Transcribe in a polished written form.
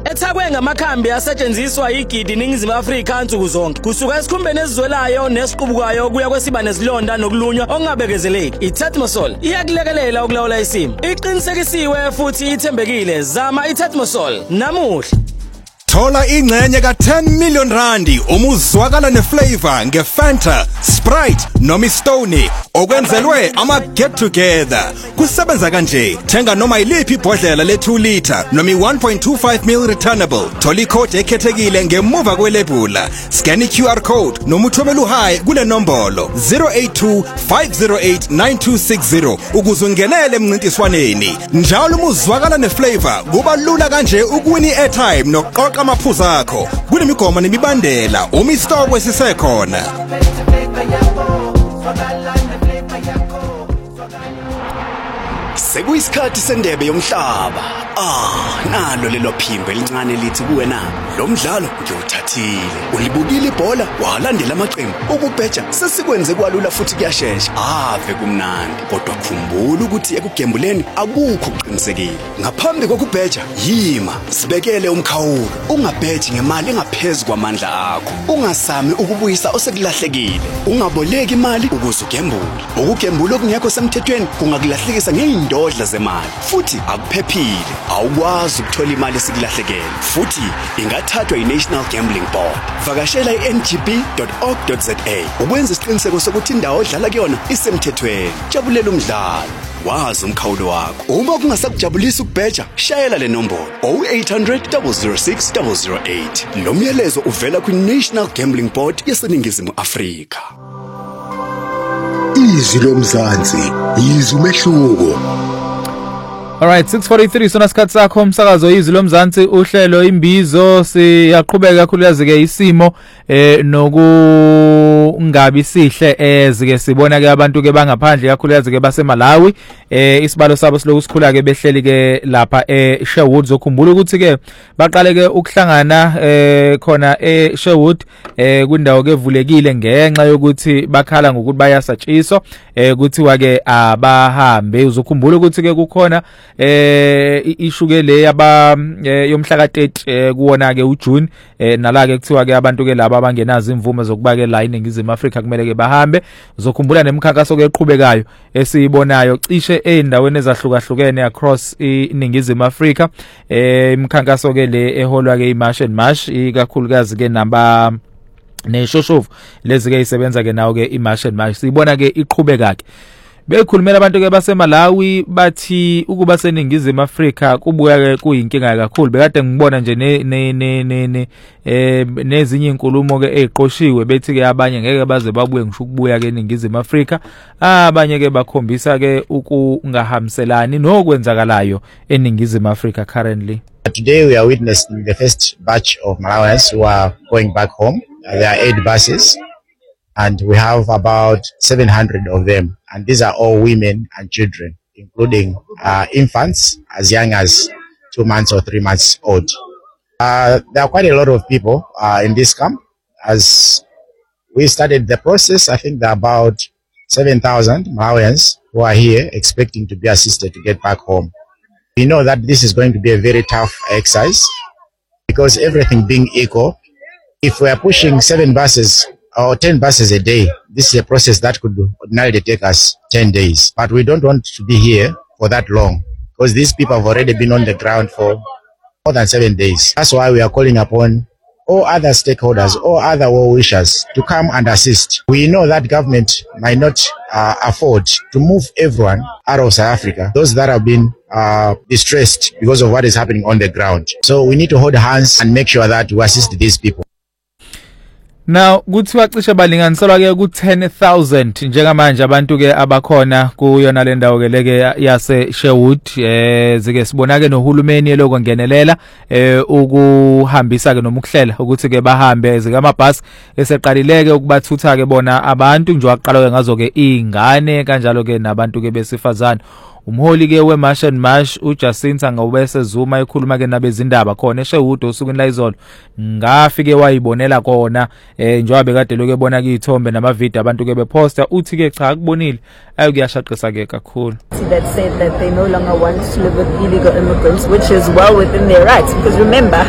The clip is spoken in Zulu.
ethakwe ngamakhambi asetshenziswa igidi iNingizimu Afrika ansuku zonke kusuka esikhumbeni esizwelayo nesiqubukayo kuya kwesiba nezilonda nokulunywa okungabekezeleki. iTetmosol iyakulekelela ukulawula isimo, iqinisekisiwe futhi ithembekile. Zama iTetmosol namuhla. Thola ingcenye ka10 million randi uma uzwakala neflavor ngeFanta, Sprite noma iStone okwenzelwe ama get together. Kusebenza kanje: thenga noma iliphi ibhodlela le2 liter noma i1.25 ml returnable. Thola icode ekhethekile ngemuva kwelebula. Scan iQR code noma uthobela uhayi kule nombolo 0825089260 ukuze ungenele emncintiswaneni. Njalo uma uzwakala neflavor kuba lula kanje ukuwina iairtime nokuqoqa amaphuzu akho. Kunemigomo nemibandela uma isitoko esisekhona. Sekuyisikhathi sendebe yomhlaba. Nalo lelo phimbo elincane lithi kuwena, lo mdlalo ngiwuthathile. Ulibukile ibhola walandela amaqembu. Ukubheja sesikwenze kwalula futhi kuyashesha. Ave kumnandi. Kodwa khumbula ukuthi ekugembuleni akukho ukuqinisekile. Ngaphambi kokubheja, yima, sibekele umkhawulo. Ungabheji ngemali engaphezulu kwamandla akho. Ungasami ukubuyisa osekulahlekile. Ungaboleki imali ukuze ugembule. Ukugembula okungekho semthethweni kungakulahlekisa ngeindodla zemali. Futhi akuphephile. Awukwazi ukuthola imali esikulahlekele. Futhi ingathathwa yiNational Gambling Board. Vakashela i-ngb.org.za ukwenza isiqiniseko sokuthi indawo odlala kuyona isemthethweni. Jabulela umdlalo, wazi umkhawulo wakho. Uma kungasakujabulisa ukubheja, shayela le nombolo 0800 006 008. Lo myalezo uvela kwiNational Gambling Board yaseNingizimu Afrika. Izwi lomzansi, izwi umehluko. Alright, 6:43 sona isikhathi sakho umsakazo izwi lomzansi uhlelo imbizo. Siyaqhubeka kakhulukazi ke isimo nokungabi sihle ezike sibona ke abantu ke bangaphandle kakhulukazi ke baseMalawi. Isibalo sabo siloku sikhula ke behleli ke lapha eSherwood. Zokhumbula ukuthi ke baqale ke ukuhlangana khona eSherwood kwindawo ke evulekile ngenxa yokuthi bakhala ngokuthi bayasatshiswa kuthiwa ke abahambe. Uzokhumbula ukuthi ke kukhona ishuke le yaba yomhla ka30 kuwona ke uJune nala ke kuthiwa ke abantu ke laba abangenazo imvume zokuba ke la iNingizimu Afrika kumele ke bahambe. Uzokhumbula nemikhankaso ke eqhubekayo esiyibonayo cishe endaweni ezahlukahlukene across iNingizimu Afrika. Imikhankaso ke le eholwa ke iMarch and March ikakhulukazi ke namba neshoshovu lezi ke isebenza ke nawo ke iMarch and March. Sibona ke iqhubeka ke bekhulumela abantu ke baseMalawi bathi ukuba seNingizimu Afrika kubuya ke kuyinkinga kakhulu. Bekade ngibona nje nezinye inkulumo ke eziqoshiwe bethi ke abanye ngeke baze babuye ngisho ukubuya ke eNingizimu Afrika. Abanye ke bakhombisa ke ukungahamselani nokwenzakalayo eNingizimu Afrika currently. Today we are witnessing the first batch of Malawians who are going back home. There are 8 buses. And we have about 700 of them. And these are all women and children, including infants as young as 2 months or 3 months old. There are quite a lot of people in this camp. As we started the process, I think there are about 7,000 Malawians who are here expecting to be assisted to get back home. We know that this is going to be a very tough exercise because everything being equal, if we are pushing 7 buses or 10 buses a day, this is a process that could ordinarily take us 10 days. But we don't want to be here for that long because these people have already been on the ground for more than 7 days. That's why we are calling upon all other stakeholders, all other well-wishers to come and assist. We know that government might not afford to move everyone out of South Africa, those that have been distressed because of what is happening on the ground. So we need to hold hands and make sure that we assist these people. Now kuthiwa cishe balinganiselwa ke ku10,000 njengamanje abantu ke abakhona kuyona le ndawo ke leke yase Sherwood. Zike sibona ke nohulumeni elokungenelela ukuhambisa ke noma ukuhlela ukuthi ke bahambe zike amabhasi eseqalileke ukubathutha ke bona abantu nje waqala ke ngazo ke izingane kanjalo ke nabantu ke besifazana. Umholi ke weMarch and March uJacinta ngawubese Zuma ekhuluma ke nabezindaba khona eSherwood osukwini la izolo ngafike wayibonela khona njengoba bekade loke bona ke izithombe namavideo abantu ke beposta uthi ke cha akubonile ayukuyashaqisa ke kakhulu. That said that they no longer want to live with illegal immigrants, which is well within their rights, because remember